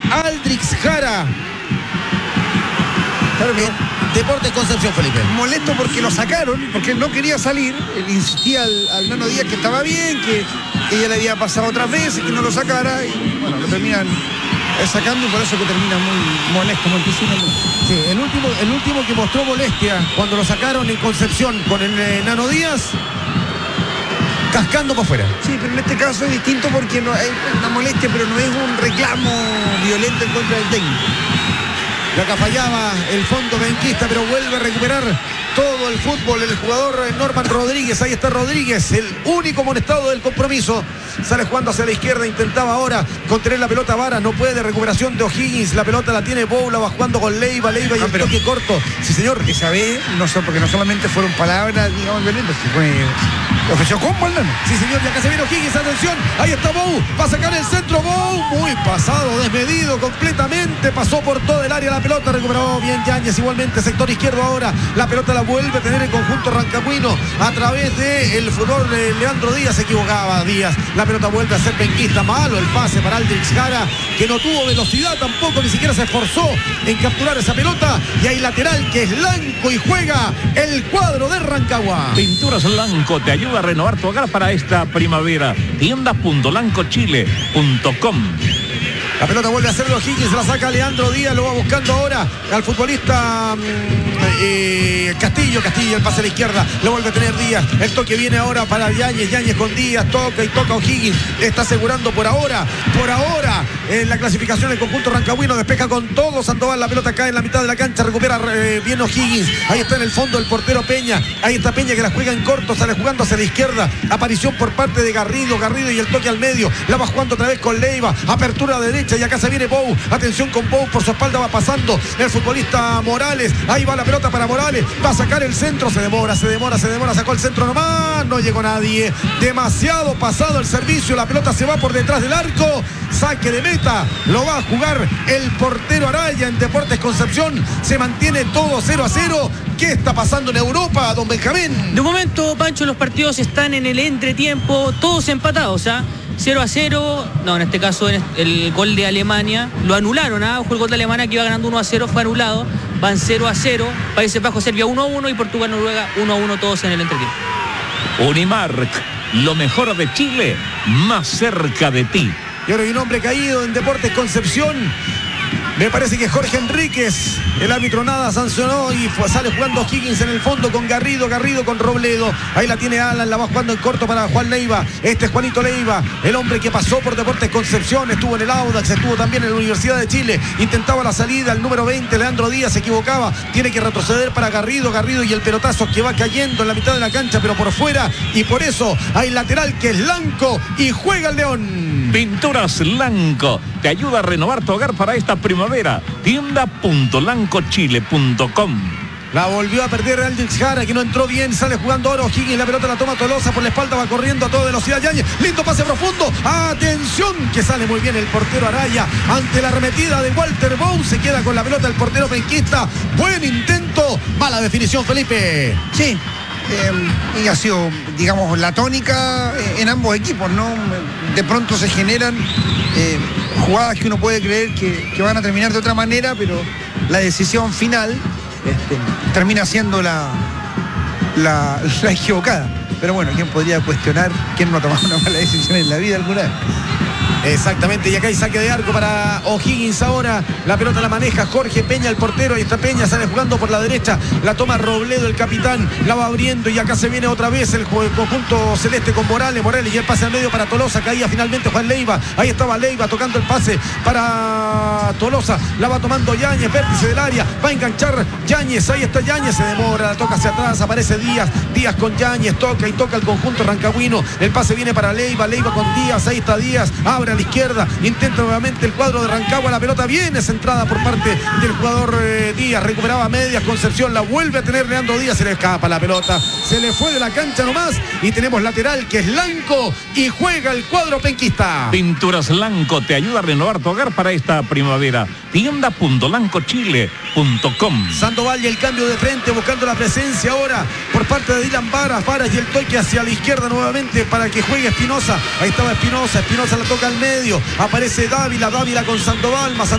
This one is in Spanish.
Aldrix Jara. Claro que Deportes Concepción, Felipe. Molesto porque lo sacaron, porque no quería salir. Él insistía al Nano Díaz que estaba bien, que ella le había pasado otras veces, que no lo sacara. Y bueno, lo terminan sacando y por eso que termina muy molesto Montesino. Sí, el último que mostró molestia cuando lo sacaron en Concepción con el Nano Díaz, cascando para afuera. Sí, pero en este caso es distinto porque no hay una molestia, pero no es un reclamo violento en contra del técnico. Y acá fallaba el fondo benquista, pero vuelve a recuperar todo el fútbol el jugador Norman Rodríguez. Ahí está Rodríguez, el único amonestado del compromiso. Sale jugando hacia la izquierda, intentaba ahora contener la pelota Vara, no puede, recuperación de O'Higgins, la pelota la tiene Boula, va jugando con Leiva y el toque corto. Sí, señor. Esa vez, porque no solamente fueron palabras, digamos, violentas, le ofreció combo al Nano. Sí, señor, y acá se viene O'Higgins, atención, ahí está Bou, va a sacar el centro, Bou, muy pasado, desmedido completamente, pasó por todo el área la pelota, recuperó bien Yáñez, igualmente sector izquierdo ahora, la pelota la vuelve a tener el conjunto rancagüino a través del fútbol de Leandro Díaz, se equivocaba Díaz, la pelota vuelve a ser benquista, malo el pase para Aldrix Jara, que no tuvo velocidad tampoco, ni siquiera se esforzó en capturar esa pelota, y hay lateral que es Lanco y juega el cuadro de Rancagua. Pinturas Lanco te ayuda a renovar tu hogar para esta primavera. Tienda.lancochile.com. La pelota vuelve a ser de O'Higgins, la saca Leandro Díaz, lo va buscando ahora al futbolista Castillo, el pase a la izquierda, lo vuelve a tener Díaz, el toque viene ahora para Yáñez con Díaz, toca O'Higgins, está asegurando por ahora en la clasificación el conjunto rancagüino, despeja con todo Sandoval, la pelota cae en la mitad de la cancha, recupera bien O'Higgins, ahí está en el fondo el portero Peña, ahí está Peña que la juega en corto, sale jugando hacia la izquierda, aparición por parte de Garrido y el toque al medio, la va jugando otra vez con Leiva, apertura derecha y acá se viene Bou, atención con Bou, por su espalda va pasando el futbolista Morales, ahí va la pelota para Morales, va a sacar el centro, se demora, sacó el centro nomás, no llegó nadie, demasiado pasado el servicio, la pelota se va por detrás del arco, saque de meta, lo va a jugar el portero Araya en Deportes Concepción, se mantiene todo 0-0, ¿qué está pasando en Europa, don Benjamín? De momento, Pancho, los partidos están en el entretiempo, todos empatados, 0-0, no, en este caso el gol de Alemania, lo anularon, fue el gol de Alemania que iba ganando 1-0, fue anulado, van 0-0, Países Bajos, Serbia 1-1 y Portugal, Noruega 1-1, todos en el entretiempo. Unimark, lo mejor de Chile, más cerca de ti. Y ahora hay un hombre caído en Deportes Concepción. Me parece que Jorge Enríquez, el árbitro nada sancionó y sale jugando Higgins en el fondo con Garrido con Robledo. Ahí la tiene Alan, la va jugando en corto para Juan Leiva. Este es Juanito Leiva, el hombre que pasó por Deportes Concepción, estuvo en el Audax, estuvo también en la Universidad de Chile. Intentaba la salida, el número 20, Leandro Díaz, se equivocaba. Tiene que retroceder para Garrido y el pelotazo que va cayendo en la mitad de la cancha, pero por fuera. Y por eso hay lateral que es Lanco y juega el León. Pinturas Lanco te ayuda a renovar tu hogar para esta primavera. Tienda.lancochile.com. La volvió a perder Aldrix Jara, que no entró bien, sale jugando ahora O'Higgins, la pelota la toma Tolosa por la espalda, va corriendo a toda velocidad Yáñez, lindo pase profundo, atención que sale muy bien el portero Araya ante la arremetida de Walter Bou, se queda con la pelota el portero penquista, buen intento, mala definición Felipe. Sí, y ha sido, digamos, la tónica en ambos equipos, ¿no? De pronto se generan jugadas que uno puede creer que van a terminar de otra manera, pero la decisión final termina siendo la equivocada. Pero bueno, ¿quién podría cuestionar quién no ha tomado una mala decisión en la vida alguna vez? Exactamente, y acá hay saque de arco para O'Higgins ahora, la pelota la maneja Jorge Peña, el portero, ahí está Peña, sale jugando por la derecha, la toma Robledo, el capitán, la va abriendo y acá se viene otra vez el conjunto celeste con Morales y el pase al medio para Tolosa, caía finalmente Juan Leiva, ahí estaba Leiva tocando el pase para Tolosa, la va tomando Yáñez, vértice del área, va a enganchar Yáñez, ahí está Yáñez, se demora, la toca hacia atrás, aparece Díaz con Yáñez, toca el conjunto rancagüino, el pase viene para Leiva con Díaz, ahí está Díaz, abre a la izquierda, intenta nuevamente el cuadro de Rancagua, la pelota viene centrada por parte del jugador Díaz, recuperaba a medias, Concepción la vuelve a tener Leandro Díaz, se le escapa la pelota, se le fue de la cancha nomás y tenemos lateral que es Lanco y juega el cuadro penquista. Pinturas Lanco te ayuda a renovar tu hogar para esta primavera. Tienda.lancochile.com. Sandoval y el cambio de frente buscando la presencia ahora por parte de Dylan Varas y el toque hacia la izquierda nuevamente para que juegue Espinosa, ahí estaba Espinosa la toca al medio, aparece Dávila con Sandoval, más